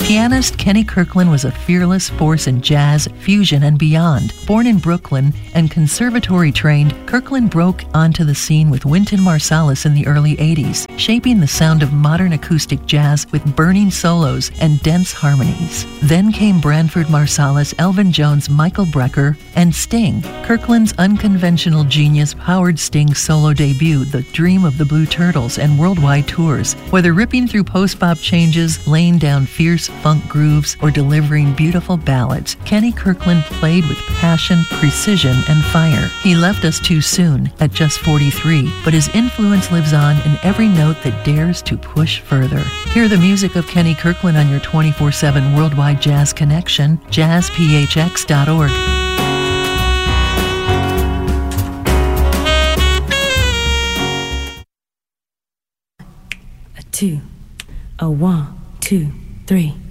Pianist Kenny Kirkland was a fearless force in jazz, fusion, and beyond. Born in Brooklyn and conservatory-trained, Kirkland broke onto the scene with Wynton Marsalis in the early 80s, shaping the sound of modern acoustic jazz with burning solos and dense harmonies. Then came Branford Marsalis, Elvin Jones, Michael Brecker, and Sting. Kirkland's unconventional genius powered Sting's solo debut, The Dream of the Blue Turtles, and worldwide tours. Whether ripping through post-bop changes, laying down fierce funk grooves, or delivering beautiful ballads, Kenny Kirkland played with passion, precision, and fire. He left us too soon, at just 43, but his influence lives on in every note that dares to push further. Hear the music of Kenny Kirkland on your 24/7 worldwide jazz connection, jazzphx.org. A 2, a 1, 2, 3.